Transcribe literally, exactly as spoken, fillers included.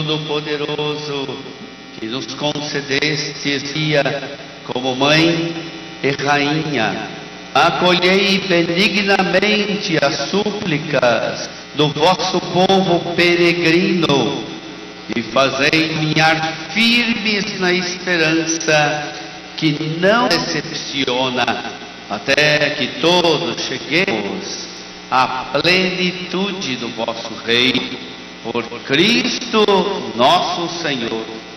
Todo-Poderoso, que nos concedestes dia como Mãe e Rainha, acolhei benignamente as súplicas do vosso povo peregrino e fazei caminhar firmes na esperança que não decepciona, até que todos cheguemos à plenitude do vosso reino. Por Cristo nosso Senhor.